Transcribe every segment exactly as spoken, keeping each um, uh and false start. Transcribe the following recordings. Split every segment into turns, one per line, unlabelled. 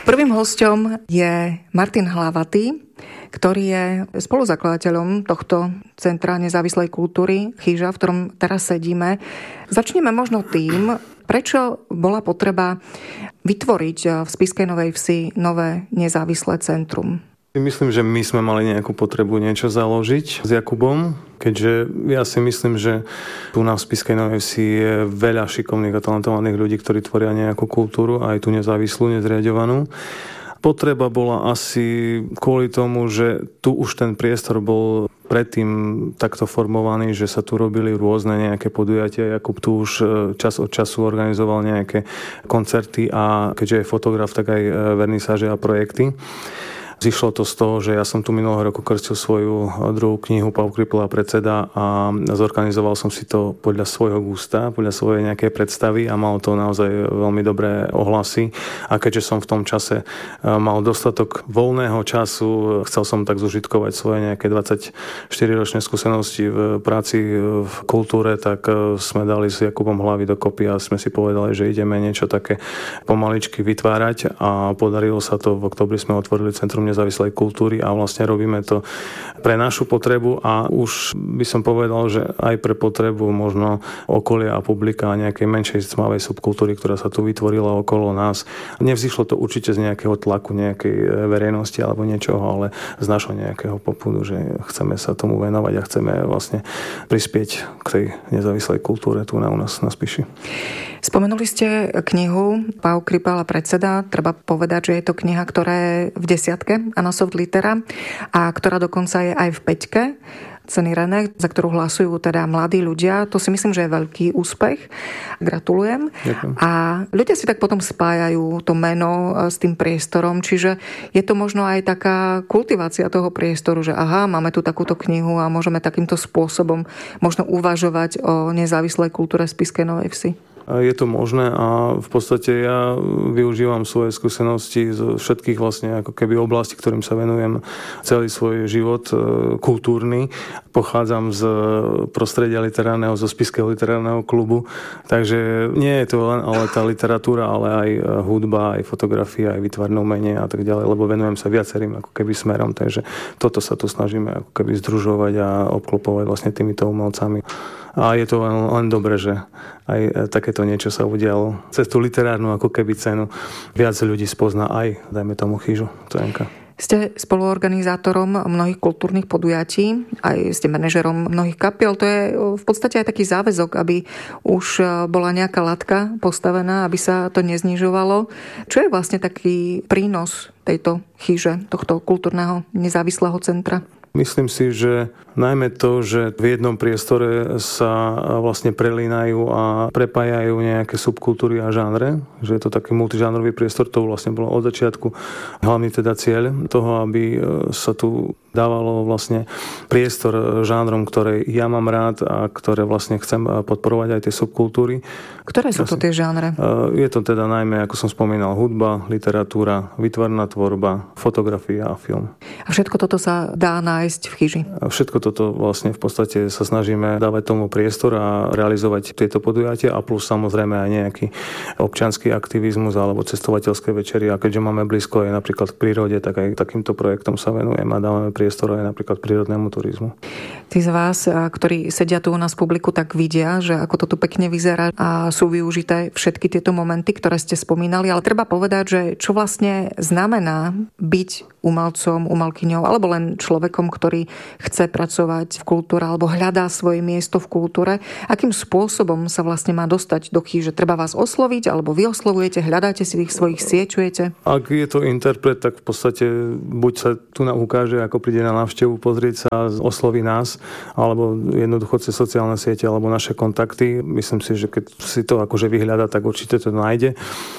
Prvým hosťom je Martin Hlavatý, ktorý je spoluzakladateľom tohto Centra nezávislej kultúry Chyža, v ktorom teraz sedíme. Začneme možno tým, prečo bola potreba vytvoriť v Spišskej Novej Vsi nové nezávislé centrum.
Myslím, že my sme mali nejakú potrebu niečo založiť s Jakubom, keďže ja si myslím, že tu na Spišskej Novej Vsi je veľa šikovných a talentovaných ľudí, ktorí tvoria nejakú kultúru, aj tú nezávislú, nezriaďovanú. Potreba bola asi kvôli tomu, že tu už ten priestor bol predtým takto formovaný, že sa tu robili rôzne nejaké podujatia. Jakub tu už čas od času organizoval nejaké koncerty a keďže je fotograf, tak aj vernisáže a projekty. Zišlo to z toho, že ja som tu minulého roku krstil svoju druhú knihu Paul Kripl a predseda a zorganizoval som si to podľa svojho gusta, podľa svojej nejakej predstavy a malo to naozaj veľmi dobré ohlasy. A keďže som v tom čase mal dostatok voľného času, chcel som tak zužitkovať svoje nejaké dvadsaťštyriročné skúsenosti v práci v kultúre, tak sme dali s Jakubom hlavy dokopy a sme si povedali, že ideme niečo také pomaličky vytvárať a podarilo sa to. V októbri sme otvorili Centrum nezávislej kultúry a vlastne robíme to pre našu potrebu a už by som povedal, že aj pre potrebu možno okolia a publika a nejakej menšej tmavej subkultúry, ktorá sa tu vytvorila okolo nás. Nevzýšlo to určite z nejakého tlaku nejakej verejnosti alebo niečoho, ale z našho nejakého popudu, že chceme sa tomu venovať a chceme vlastne prispieť k tej nezávislej kultúre tu na u nás na Spiši.
Spomenuli ste knihu Paul Kripl a predseda. Treba povedať, že je to kniha, ktorá je v desiatke Anna Soft Litera a ktorá dokonca je aj v peťke ceny René, za ktorú hlasujú teda mladí ľudia. To si myslím, že je veľký úspech. Gratulujem. Ďakujem. A ľudia si tak potom spájajú to meno s tým priestorom, čiže je to možno aj taká kultivácia toho priestoru, že aha, máme tu takúto knihu a môžeme takýmto spôsobom možno uvažovať o nezávislej kultúre Spišskej Novej Vsi.
Je to možné a v podstate ja využívam svoje skúsenosti z všetkých vlastne ako keby oblastí, ktorým sa venujem celý svoj život kultúrny. Pochádzam z prostredia literárneho, zo Spišského literárneho klubu, takže nie je to len ale tá literatúra, ale aj hudba, aj fotografia, aj výtvarné umenie a tak ďalej, lebo venujem sa viacerým ako keby smerom, takže toto sa tu snažíme ako keby združovať a obklopovať vlastne týmito umelcami. A je to len, len dobre, že aj takéto niečo sa udialo. Cez tú literárnu ako keby cenu viac ľudí spozná aj, dajme tomu, Chyžu. Tónka.
Ste spoluorganizátorom mnohých kultúrnych podujatí, aj ste manažerom mnohých kapiel. To je v podstate aj taký záväzok, aby už bola nejaká latka postavená, aby sa to neznižovalo. Čo je vlastne taký prínos tejto Chyže, tohto kultúrneho nezávislého centra?
Myslím si, že najmä to, že v jednom priestore sa vlastne prelínajú a prepájajú nejaké subkultúry a žánre, že je to taký multižánrový priestor, to vlastne bolo od začiatku hlavný teda cieľ toho, aby sa tu dávalo vlastne priestor žánrom, ktoré ja mám rád a ktoré vlastne chcem podporovať aj tie subkultúry.
Ktoré sú to tie žánre?
Je to teda najmä, ako som spomínal, hudba, literatúra, výtvarná tvorba, fotografia a film.
A všetko toto sa dá nájsť v Chyži?
A všetko toto vlastne v podstate sa snažíme dávať tomu priestor a realizovať tieto podujatia a plus samozrejme aj nejaký občiansky aktivizmus alebo cestovateľské večery. A keďže máme blízko aj napríklad k prírode, tak aj takýmto projektom sa venujeme a dávame priestor aj napríklad prírodnému turizmu.
Tí z vás, ktorí sedia tu u nás v publiku, tak vidia, že ako to tu pekne vyzerá a sú využité všetky tieto momenty, ktoré ste spomínali, ale treba povedať, že čo vlastne znamená byť umelcom, umelkyňou alebo len človekom, ktorý chce pracovať v kultúre alebo hľadá svoje miesto v kultúre. Akým spôsobom sa vlastne má dostať do Chyže? Treba vás osloviť alebo vy oslovujete, hľadáte si tých svojich, sieťujete? Ak
je to interpret, tak v podstate buď sa tu nám ukáže, ako príde na návštevu, pozrieť sa, osloví nás, alebo jednoducho cez sociálne siete alebo naše kontakty. Myslím si, že keď si to akože vyhľada, tak určite to nájde.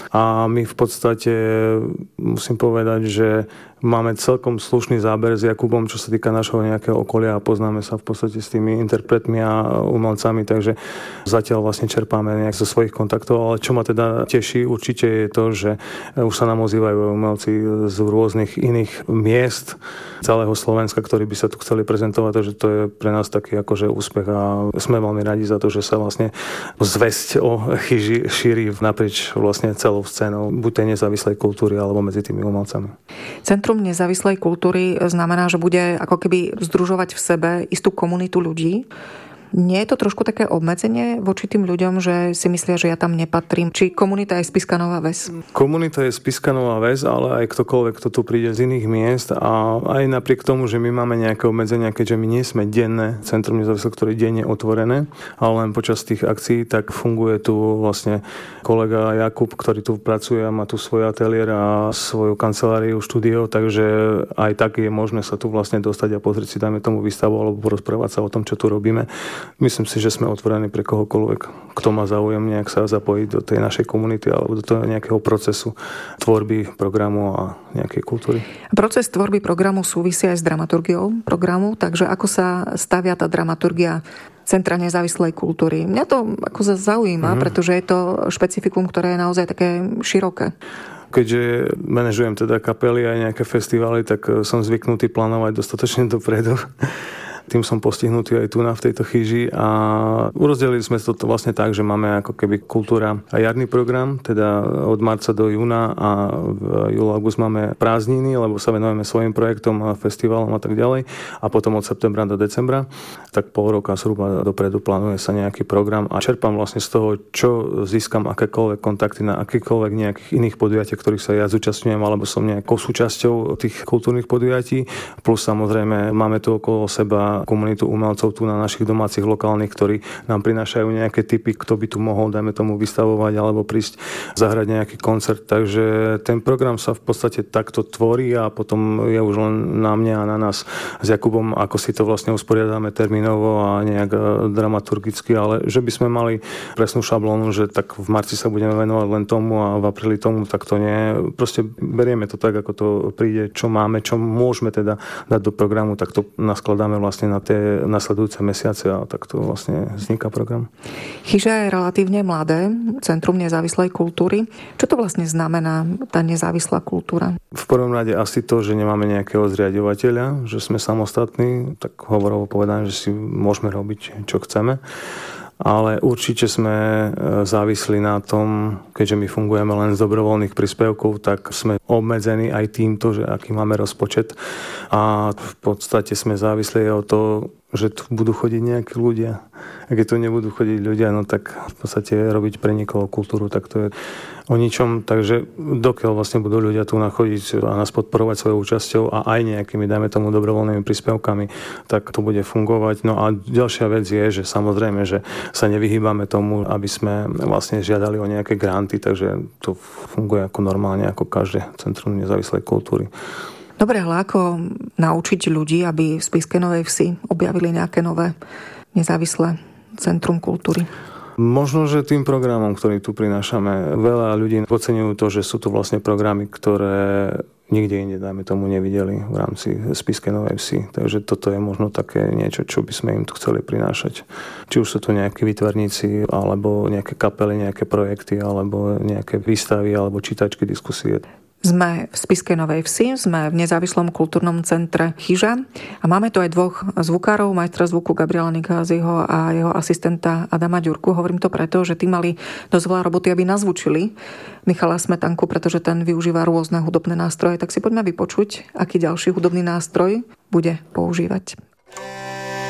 A my v podstate musím povedať, že máme celkom slušný záber s Jakubom, čo sa týka našho nejakého okolia a poznáme sa v podstate s tými interpretmi a umelcami, takže zatiaľ vlastne čerpáme nejak zo svojich kontaktov, ale čo ma teda teší určite je to, že už sa nám ozývajú umelci z rôznych iných miest celého Slovenska, ktorí by sa tu chceli prezentovať, takže to je pre nás taký akože úspech a sme veľmi radi za to, že sa vlastne zvesť o Chyži šíri naprieč vlastne celou celou scénou buď tej nezávislej kultúry alebo medzi tými umelcami.
Centrum nezávislej kultúry znamená, že bude ako keby združovať v sebe istú komunitu ľudí. Nie je to trošku také obmedzenie voči tým ľuďom, že si myslia, že ja tam nepatrím? Či komunita je Spišská Nová Ves?
Komunita je Spišská Nová Ves, ale aj ktokoľvek, kto tu príde z iných miest a aj napriek tomu, že my máme nejaké obmedzenia, keďže my nie sme denné Centrum nezávislé, ktoré je denne otvorené, ale len počas tých akcií, tak funguje tu vlastne kolega Jakub, ktorý tu pracuje a má tu svoj ateliér a svoju kanceláriu, štúdio, takže aj tak je možné sa tu vlastne dostať a pozrieť si, dajme tomu výstavu alebo porozprávať sa o tom, čo tu robíme. Myslím si, že sme otvorení pre kohokoľvek, kto má záujem nejak sa zapojiť do tej našej komunity alebo do toho nejakého procesu tvorby programu a nejakej kultúry. Proces
tvorby programu súvisí aj s dramaturgiou programu, takže ako sa stavia tá dramaturgia Centra nezávislej kultúry? Mňa to ako zaujíma, mm-hmm. pretože je to špecifikum, ktoré je naozaj také široké.
Keďže manažujem teda kapely aj nejaké festivály, tak som zvyknutý plánovať dostatočne dopredu. Tým som postihnutý aj tu na v tejto chyži a rozdelili sme to vlastne tak, že máme ako keby kultúra a jarný program, teda od marca do júna a v júlu august máme prázdniny, lebo sa venujeme svojim projektom a festivalom a tak ďalej a potom od septembra do decembra, tak pol roka zhruba dopredu plánuje sa nejaký program a čerpám vlastne z toho, čo získam akékoľvek kontakty na akýkoľvek nejakých iných podujatí, ktorých sa ja zúčastňujem alebo som nejakou súčasťou tých kultúrnych podujatí, plus samozrejme máme tu okolo seba komunitu umelcov tu na našich domácich lokálnych, ktorí nám prinášajú nejaké tipy, kto by tu mohol, dajme tomu, vystavovať alebo prísť zahrať nejaký koncert. Takže ten program sa v podstate takto tvorí a potom je už len na mňa a na nás s Jakubom, ako si to vlastne usporiadáme termínovo a nejak dramaturgicky, ale že by sme mali presnú šablónu, že tak v marci sa budeme venovať len tomu a v apríli tomu, tak to nie. Proste berieme to tak, ako to príde, čo máme, čo môžeme teda dať do programu, tak to naskladáme vlastne na tie nasledujúce mesiace a takto vlastne vzniká program.
Chyža je relatívne mladé, Centrum nezávislej kultúry. Čo to vlastne znamená tá nezávislá kultúra?
V prvom rade asi to, že nemáme nejakého zriaďovateľa, že sme samostatní, tak hovorovo povedané, že si môžeme robiť, čo chceme. Ale určite sme závislí na tom, keďže my fungujeme len z dobrovoľných príspevkov, tak sme obmedzení aj týmto, že aký máme rozpočet. A v podstate sme závislí od toho, že tu budú chodiť nejakí ľudia. A keď tu nebudú chodiť ľudia, no tak v podstate robiť pre niekoho kultúru, tak to je o ničom. Takže dokiaľ vlastne budú ľudia tu nachodiť a nás podporovať svojou účasťou a aj nejakými, dajme tomu, dobrovoľnými príspevkami, tak to bude fungovať. No a ďalšia vec je, že samozrejme, že sa nevyhýbame tomu, aby sme vlastne žiadali o nejaké granty, takže to funguje ako normálne, ako každé Centrum nezávislej kultúry.
Dobre, ale ako naučiť ľudí, aby v Spišskej Novej Vsi objavili nejaké nové nezávislé centrum kultúry?
Možno, že tým programom, ktorý tu prinášame, veľa ľudí oceňujú to, že sú to vlastne programy, ktoré nikde inde, dajme tomu, nevideli v rámci Spišskej Novej Vsi. Takže toto je možno také niečo, čo by sme im tu chceli prinášať. Či už sú to nejakí výtvarníci, alebo nejaké kapely, nejaké projekty, alebo nejaké výstavy, alebo čítačky, diskusie.
Sme v Spišskej Novej Vsi, sme v nezávislom kultúrnom centre Chyža a máme tu aj dvoch zvukárov, majstra zvuku Gabriela Nikázyho a jeho asistenta Adama Ďurku. Hovorím to preto, že tí mali dosť veľa roboty, aby nazvučili Michala Smetanku, pretože ten využíva rôzne hudobné nástroje. Tak si poďme vypočuť, aký ďalší hudobný nástroj bude používať.